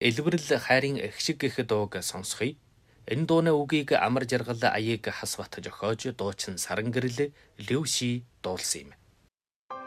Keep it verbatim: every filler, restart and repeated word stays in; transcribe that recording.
Элбэрэл хайрын эгшиг гэх дууг сонсхий. Энэ дууны үгийг амар жаргал аяыг хас бат жохоож дуучин сарангэрэл Лүши дуулсан юм.